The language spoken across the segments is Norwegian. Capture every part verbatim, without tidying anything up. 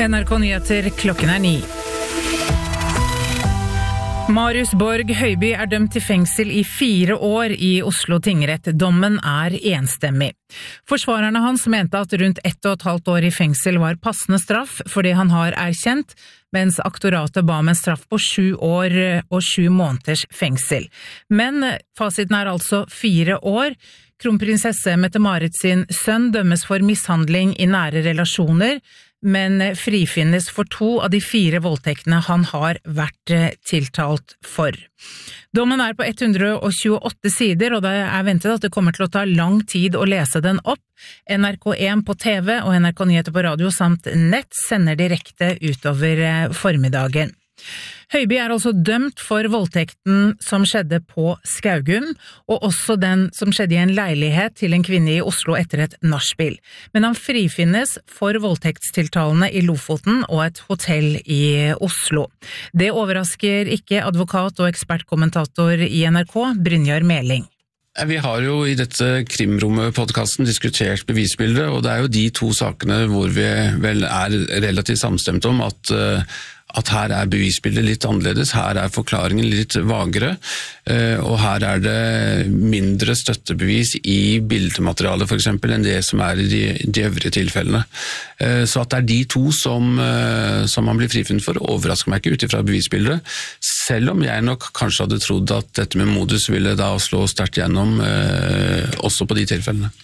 N R K Nyheter, klokken er ni. Marius Borg Høiby er dømt til fengsel i fire år i Oslo tingrett. Dommen er enstemmig. Forsvarerne hans mente at rundt ett og et halvt år i fengsel var passende straff fordi han har erkjent, mens aktoratet ba om en straff på sju år og sju måneders fengsel. Men fasiten er altså fire år. Kronprinsesse Mette-Marit sin sønn dømmes for mishandling i nære relasjoner, men frifinnes for to av de fire voldtektene han har vært tiltalt for. Dommen er på hundre og tjueåtte sider, og det er ventet at det kommer til å ta lang tid å lese den opp. N R K én på T V og N R K Nyheter på radio samt nett sender direkte utover formiddagen. Høiby er altså dømt for voldtekten som skjedde på Skaugum, og også den som skjedde i en leilighet til en kvinne i Oslo etter et nachspiel. Men han frifinnes for voldtektstiltalene i Lofoten og et hotell i Oslo. Det overrasker ikke advokat og ekspertkommentator i N R K, Brynjar Meling. Vi har jo i dette Krimrommet-podcasten diskutert bevisbildet, og det er jo de to sakene hvor vi vel er relativt samstemt om at at her er bevisbildet litt annerledes, her er forklaringen litt vagere, og her er det mindre støttebevis i bildematerialet for eksempel enn det som er i de, de øvrige tilfellene. Så at det er de to som, som man blir frifunnet for, overrasker meg ikke ut ifra bevisbildet, selv om jeg nok kanskje hadde trodd at dette med modus ville da slå sterkt gjennom også på de tilfellene.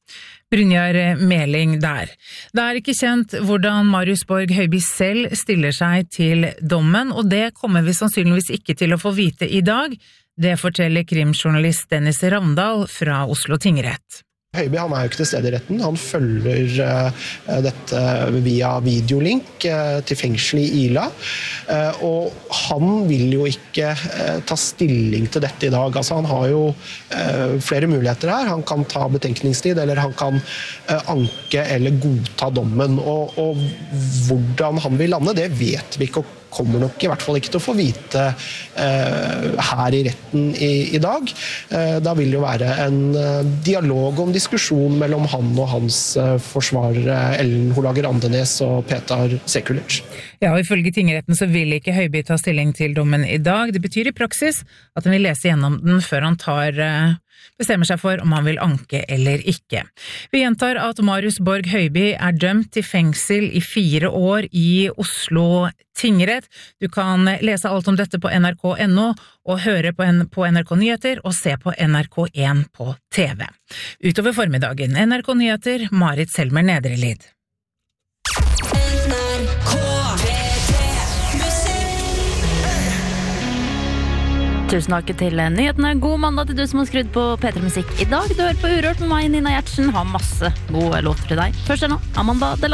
Brynjar Meling der. Det er ikke kjent hvordan Marius Borg Høiby selv stiller seg til dommen, og det kommer vi sannsynligvis ikke til å få vite i dag. Det forteller krimjournalist Dennis Ravndal fra Oslo tingrett. Høiby han er jo ikke til stede i retten, han følger uh, dette via videolink uh, til fengsel i Ila, uh, og han vil jo ikke uh, ta stilling til dette i dag. Altså, han har jo uh, flere muligheter her, han kan ta betenkningstid, eller han kan uh, anke eller godta dommen, og, og hvordan han vil lande, det vet vi ikke, og kommer nok i hvert fall ikke til å få vite uh, her i retten i, i dag. Uh, da vil det jo være en uh, dialog om diskusjon mellom han og hans uh, forsvarere Ellen Holager Andenes og Petar Sekulic. Ja, og ifølge tingretten så vil ikke Høiby ta stilling til dommen i dag. Det betyr i praksis at han vil lese gjennom den før han tar uh, bestemmer seg for om han vil anke eller ikke. Vi gjentar at Marius Borg Høiby er dømt til fengsel i fire år i Oslo tingrett. Du kan lese alt om dette på N R K punktum N O og høre på, en, på N R K Nyheter og se på N R K én på T V. Utover formiddagen, N R K Nyheter, Marit Selmer Nedrelid. Tusen takk til nyhetene. God mandag til du som har skrudd på P tre Musikk i dag. Du hører på Urørt med meg, Nina Gjertsen. Har masse gode låter til deg. Først er nå Amanda Delange.